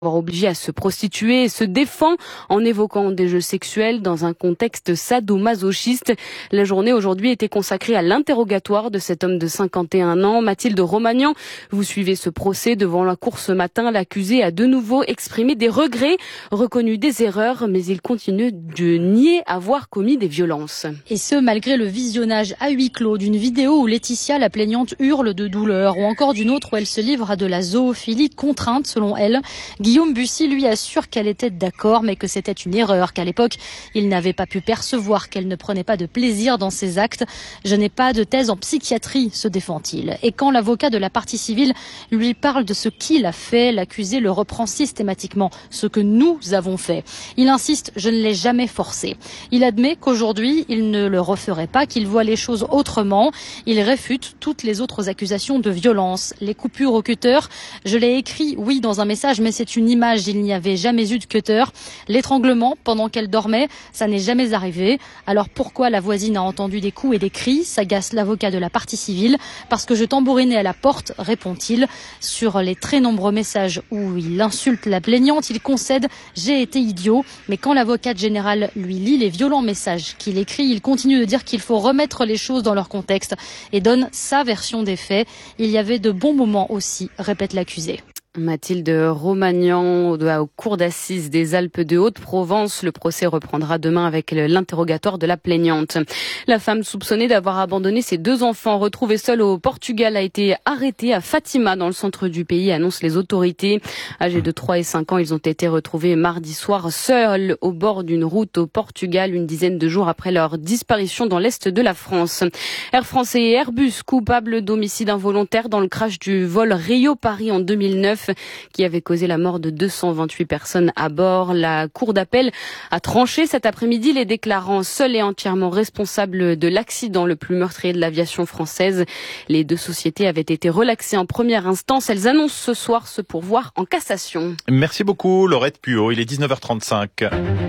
Obligé à se prostituer et se défend en évoquant des jeux sexuels dans un contexte sadomasochiste. La journée aujourd'hui était consacrée à l'interrogatoire de cet homme de 51 ans. Mathilde Romagnan, vous suivez ce procès devant la cour ce matin. L'accusé a de nouveau exprimé des regrets, reconnu des erreurs, mais il continue de nier avoir commis des violences. Et ce, malgré le visionnage à huis clos d'une vidéo où Laetitia, la plaignante, hurle de douleur, ou encore d'une autre où elle se livre à de la zoophilie contrainte, selon elle. Guillaume Bussy lui assure qu'elle était d'accord, mais que c'était une erreur, qu'à l'époque, il n'avait pas pu percevoir qu'elle ne prenait pas de plaisir dans ses actes. Je n'ai pas de thèse en psychiatrie, se défend-il. Et quand l'avocat de la partie civile lui parle de ce qu'il a fait, l'accusé le reprend systématiquement, ce que nous avons fait. Il insiste, je ne l'ai jamais forcé. Il admet qu'aujourd'hui, il ne le referait pas, qu'il voit les choses autrement. Il réfute toutes les autres accusations de violence. Les coupures au cutter, je l'ai écrit, oui, dans un message, mais c'est une image, il n'y avait jamais eu de cutter. L'étranglement pendant qu'elle dormait, ça n'est jamais arrivé. Alors pourquoi la voisine a entendu des coups et des cris, s'agace l'avocat de la partie civile. Parce que je tambourinais à la porte, répond-il. Sur les très nombreux messages où il insulte la plaignante, il concède « j'ai été idiot ». Mais quand l'avocate générale lui lit les violents messages qu'il écrit, il continue de dire qu'il faut remettre les choses dans leur contexte et donne sa version des faits. Il y avait de bons moments aussi, répète l'accusé. Mathilde Romagnan, aux cours d'assises des Alpes de Haute-Provence. Le procès reprendra demain avec l'interrogatoire de la plaignante. La femme soupçonnée d'avoir abandonné ses 2 enfants retrouvés seuls au Portugal a été arrêtée à Fatima, dans le centre du pays, annoncent les autorités. Âgés de 3 et 5 ans, ils ont été retrouvés mardi soir seuls au bord d'une route au Portugal, une dizaine de jours après leur disparition dans l'est de la France. Air France et Airbus coupables d'homicide involontaire dans le crash du vol Rio-Paris en 2009. Qui avait causé la mort de 228 personnes à bord. La cour d'appel a tranché cet après-midi, les déclarant seuls et entièrement responsables de l'accident le plus meurtrier de l'aviation française. Les 2 sociétés avaient été relaxées en première instance. Elles annoncent ce soir se pourvoir en cassation. Merci beaucoup Laurette Puot, il est 19h35.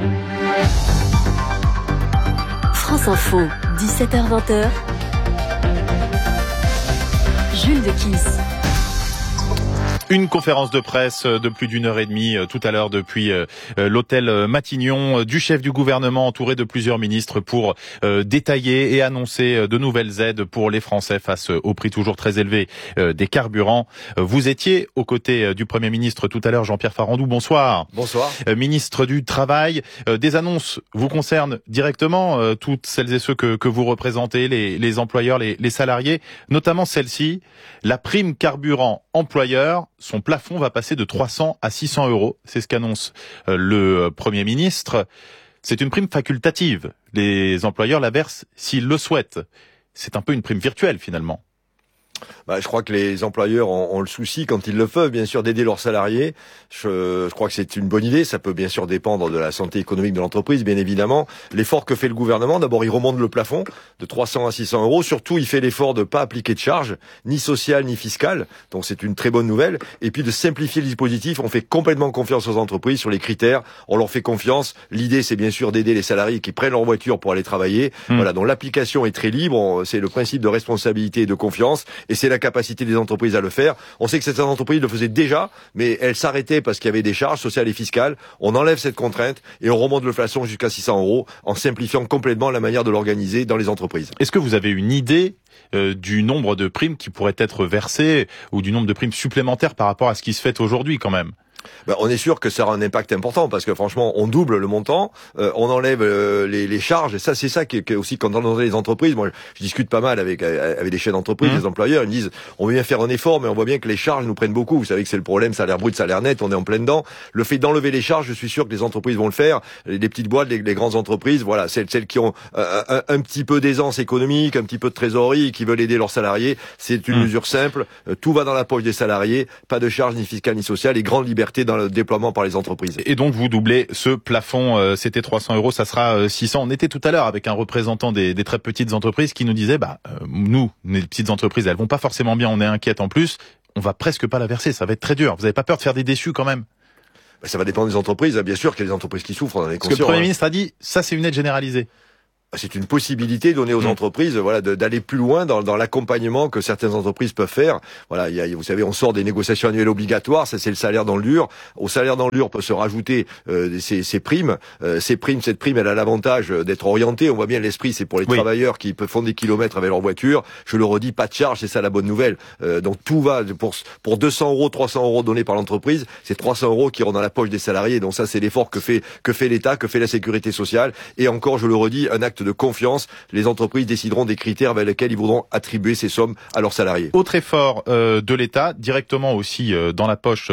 France Info, 17h-20h. Jules Dekiss. Une conférence de presse de plus d'1 heure et demie tout à l'heure depuis l'hôtel Matignon du chef du gouvernement entouré de plusieurs ministres pour détailler et annoncer de nouvelles aides pour les Français face au prix toujours très élevé des carburants. Vous étiez aux côtés du Premier ministre tout à l'heure, Jean-Pierre Farandou. Bonsoir. Bonsoir. Ministre du Travail, des annonces vous concernent directement, toutes celles et ceux que vous représentez, les employeurs, les salariés, notamment celle-ci, la prime carburant employeur. Son plafond va passer de 300 à 600 euros. C'est ce qu'annonce le Premier ministre. C'est une prime facultative. Les employeurs la versent s'ils le souhaitent. C'est un peu une prime virtuelle finalement. Je crois que les employeurs ont le souci, quand ils le peuvent, bien sûr, d'aider leurs salariés. Je crois que c'est une bonne idée. Ça peut bien sûr dépendre de la santé économique de l'entreprise, bien évidemment. L'effort que fait le gouvernement, d'abord, il remonte le plafond de 300 à 600 euros. Surtout, il fait l'effort de ne pas appliquer de charges, ni sociales, ni fiscales. Donc, c'est une très bonne nouvelle. Et puis, de simplifier le dispositif. On fait complètement confiance aux entreprises sur les critères. On leur fait confiance. L'idée, c'est bien sûr d'aider les salariés qui prennent leur voiture pour aller travailler. Voilà. Donc, l'application est très libre. C'est le principe de responsabilité et de confiance. Et c'est la capacité des entreprises à le faire. On sait que certaines entreprises le faisaient déjà, mais elles s'arrêtaient parce qu'il y avait des charges sociales et fiscales. On enlève cette contrainte et on remonte le plafond jusqu'à 600 euros en simplifiant complètement la manière de l'organiser dans les entreprises. Est-ce que vous avez une idée du nombre de primes qui pourraient être versées ou du nombre de primes supplémentaires par rapport à ce qui se fait aujourd'hui quand même ? On est sûr que ça aura un impact important parce que franchement, on double le montant, on enlève les charges et ça, c'est ça qui est aussi quand dans les entreprises. Moi, je discute pas mal avec des chefs d'entreprise, des employeurs. Ils me disent, on veut bien faire un effort, mais on voit bien que les charges nous prennent beaucoup. Vous savez que c'est le problème, salaire brut, salaire net, on est en plein dedans. Le fait d'enlever les charges, je suis sûr que les entreprises vont le faire. Les petites boîtes, les grandes entreprises, voilà, celles qui ont un petit peu d'aisance économique, un petit peu de trésorerie, qui veulent aider leurs salariés, c'est une mesure simple. Tout va dans la poche des salariés, pas de charges ni fiscales ni sociales et grande liberté dans le déploiement par les entreprises. Et donc vous doublez ce plafond, c'était 300 euros, ça sera 600. On était tout à l'heure avec un représentant des très petites entreprises qui nous disait, nous, les petites entreprises, elles vont pas forcément bien, on est inquiète en plus, on va presque pas la verser, ça va être très dur. Vous avez pas peur de faire des déçus quand même? Ça va dépendre des entreprises, bien sûr qu'il y a des entreprises qui souffrent, on en est conscient. Parce que le Premier ministre a dit, ça c'est une aide généralisée. c'est une possibilité donnée aux entreprises, voilà, d'aller plus loin dans l'accompagnement que certaines entreprises peuvent faire. Voilà, vous savez, on sort des négociations annuelles obligatoires, ça c'est le salaire dans le dur. Au salaire dans le dur peut se rajouter ces primes. Cette prime, elle a l'avantage d'être orientée. On voit bien l'esprit, c'est pour les travailleurs qui font des kilomètres avec leur voiture. Je le redis, pas de charge, c'est ça la bonne nouvelle. Donc tout va pour 200 euros, 300 euros donnés par l'entreprise, c'est 300 euros qui iront dans la poche des salariés. Donc ça, c'est l'effort que fait l'État, que fait la sécurité sociale. Et encore, je le redis, un acte de confiance. Les entreprises décideront des critères vers lesquels ils voudront attribuer ces sommes à leurs salariés. Autre effort de l'État, directement aussi dans la poche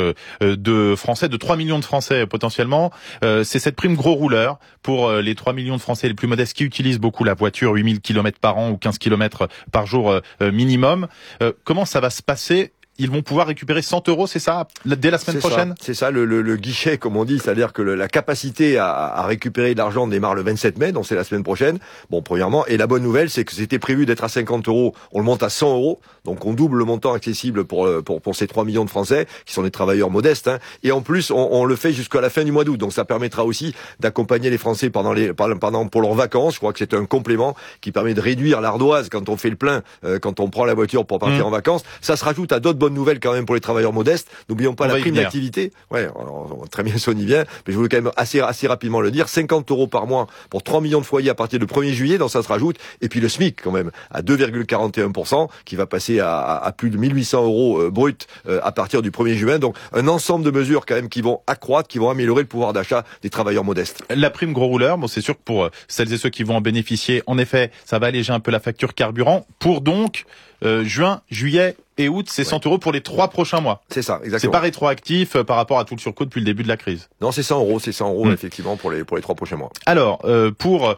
de Français, de 3 millions de Français potentiellement, c'est cette prime gros rouleur pour les 3 millions de Français les plus modestes qui utilisent beaucoup la voiture, 8000 km par an ou 15 km par jour minimum. Comment ça va se passer ? Ils vont pouvoir récupérer 100 euros, c'est ça, dès la semaine prochaine ? C'est ça, le guichet, comme on dit, c'est-à-dire que la capacité à récupérer de l'argent démarre le 27 mai, donc c'est la semaine prochaine. Bon, premièrement, et la bonne nouvelle, c'est que c'était prévu d'être à 50 euros, on le monte à 100 euros, donc on double le montant accessible pour ces 3 millions de Français, qui sont des travailleurs modestes, hein. Et en plus, on le fait jusqu'à la fin du mois d'août, donc ça permettra aussi d'accompagner les Français pour leurs vacances. Je crois que c'est un complément qui permet de réduire l'ardoise quand on fait le plein, quand on prend la voiture pour partir en vacances. Ça se rajoute à d'autres bonnes nouvelles quand même pour les travailleurs modestes. N'oublions pas la prime d'activité. Ouais, alors, très bien si on y vient, mais je voulais quand même assez rapidement le dire. 50 euros par mois pour 3 millions de foyers à partir du 1er juillet, donc ça se rajoute. Et puis le SMIC quand même à 2,41% qui va passer à plus de 1800 euros brut à partir du 1er juin. Donc un ensemble de mesures quand même qui vont accroître, qui vont améliorer le pouvoir d'achat des travailleurs modestes. La prime gros rouleur, bon, c'est sûr que pour celles et ceux qui vont en bénéficier, en effet, ça va alléger un peu la facture carburant. Pour donc juin, juillet et août, c'est 100 euros pour les 3 prochains mois. C'est ça, exactement. C'est pas rétroactif par rapport à tout le surcoût depuis le début de la crise. Non, c'est 100 euros, effectivement, pour les 3 prochains mois. Alors, pour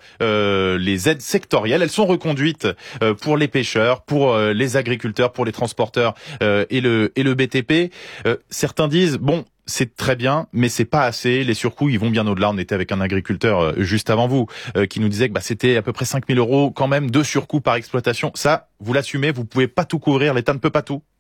les aides sectorielles, elles sont reconduites pour les pêcheurs, pour les agriculteurs, pour les transporteurs et le BTP. Certains disent, bon, c'est très bien, mais c'est pas assez. Les surcoûts, ils vont bien au-delà. On était avec un agriculteur juste avant vous qui nous disait que c'était à peu près 5 000 euros quand même de surcoûts par exploitation. Ça, vous l'assumez, vous pouvez pas tout couvrir. L'État ne peut pas tout.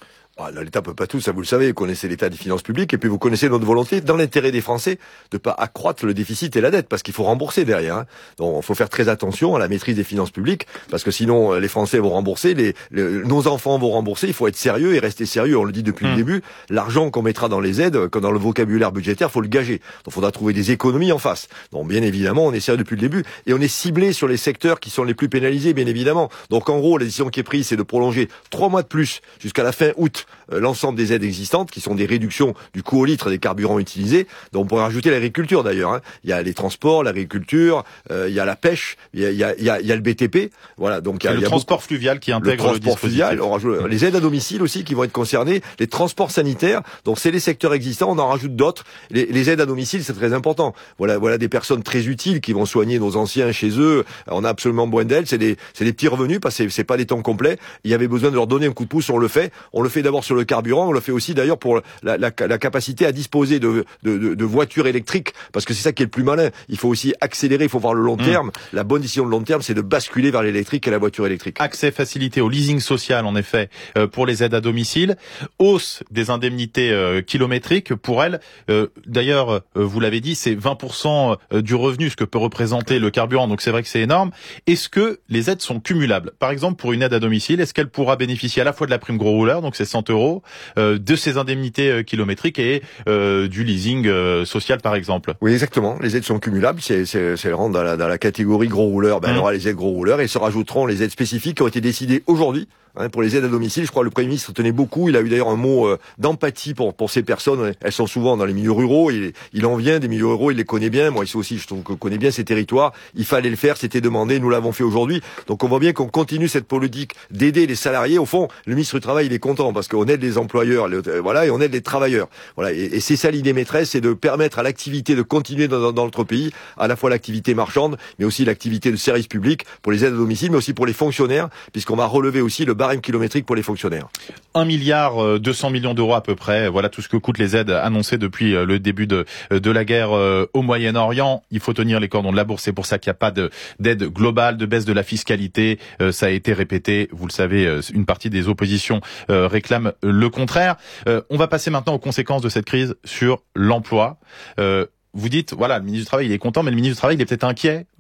L'État peut pas tout, ça vous le savez, vous connaissez l'état des finances publiques, et puis vous connaissez notre volonté, dans l'intérêt des Français, de pas accroître le déficit et la dette, parce qu'il faut rembourser derrière, hein. Donc, il faut faire très attention à la maîtrise des finances publiques, parce que sinon, les Français vont rembourser, nos enfants vont rembourser, il faut être sérieux et rester sérieux, on le dit depuis le début. L'argent qu'on mettra dans les aides, comme dans le vocabulaire budgétaire, faut le gager. Donc, il faudra trouver des économies en face. Donc, bien évidemment, on est sérieux depuis le début, et on est ciblé sur les secteurs qui sont les plus pénalisés, bien évidemment. Donc, en gros, la décision qui est prise, c'est de prolonger 3 mois de plus, jusqu'à la fin août, l'ensemble des aides existantes, qui sont des réductions du coût au litre des carburants utilisés. Donc on pourrait rajouter l'agriculture d'ailleurs, hein. Il y a les transports, l'agriculture, il y a la pêche, il y a le BTP. Voilà, donc il y a le transport fluvial qui intègre le dispositif. On rajoute les aides à domicile aussi qui vont être concernées, les transports sanitaires. Donc c'est les secteurs existants, on en rajoute d'autres. Les aides à domicile, c'est très important. Voilà des personnes très utiles qui vont soigner nos anciens chez eux. On a absolument besoin d'elles. C'est des petits revenus parce que c'est pas des temps complets. Il y avait besoin de leur donner un coup de pouce. On le fait. On le fait d'abord sur le carburant. On le fait aussi d'ailleurs pour la capacité à disposer de voitures électriques, parce que c'est ça qui est le plus malin. Il faut aussi accélérer, il faut voir le long terme. La bonne décision de long terme, c'est de basculer vers l'électrique et la voiture électrique. Accès facilité au leasing social, en effet, pour les aides à domicile. Hausse des indemnités kilométriques pour elles. D'ailleurs, vous l'avez dit, c'est 20% du revenu, ce que peut représenter le carburant. Donc c'est vrai que c'est énorme. Est-ce que les aides sont cumulables ? Par exemple, pour une aide à domicile, est-ce qu'elle pourra bénéficier à la fois de la prime gros rouleur, donc c'est 100 euros, de ces indemnités kilométriques et du leasing social, par exemple? Oui, exactement. Les aides sont cumulables. Elles rentrent dans la catégorie gros rouleurs. Il y aura les aides gros rouleurs et se rajouteront les aides spécifiques qui ont été décidées aujourd'hui. Pour les aides à domicile, je crois que le Premier ministre tenait beaucoup. Il a eu d'ailleurs un mot d'empathie pour ces personnes. Elles sont souvent dans les milieux ruraux. Il en vient des milieux ruraux, il les connaît bien. Moi, ici aussi, je trouve que je connais bien ces territoires. Il fallait le faire, c'était demandé. Nous l'avons fait aujourd'hui. Donc, on voit bien qu'on continue cette politique d'aider les salariés. Au fond, le ministre du Travail, il est content parce qu'on aide les employeurs, et on aide les travailleurs. Voilà. Et c'est ça l'idée maîtresse, c'est de permettre à l'activité de continuer dans notre pays, à la fois l'activité marchande, mais aussi l'activité de service public pour les aides à domicile, mais aussi pour les fonctionnaires, puisqu'on va relever aussi le barème kilométrique pour les fonctionnaires. 1 milliard 200 millions d'euros à peu près. Voilà tout ce que coûtent les aides annoncées depuis le début de la guerre au Moyen-Orient. Il faut tenir les cordons de la bourse. C'est pour ça qu'il n'y a pas d'aide globale, de baisse de la fiscalité. Ça a été répété. Vous le savez, une partie des oppositions réclame le contraire. On va passer maintenant aux conséquences de cette crise sur l'emploi. Vous dites, voilà, le ministre du Travail, il est content, mais le ministre du Travail, il est peut-être inquiet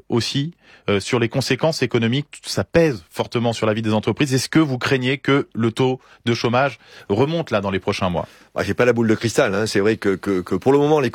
aussi sur les conséquences économiques. Ça pèse fortement sur la vie des entreprises. Est-ce que vous craignez que le taux de chômage remonte là dans les prochains mois? J'ai pas la boule de cristal, hein. C'est vrai que pour le moment,